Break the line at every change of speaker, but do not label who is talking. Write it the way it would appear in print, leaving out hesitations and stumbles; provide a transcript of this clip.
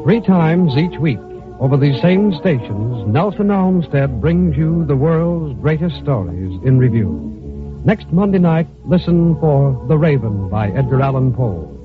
3 times each week, over these same stations, Nelson Olmsted brings you the world's greatest stories in review. Next Monday night, listen for The Raven by Edgar Allan Poe.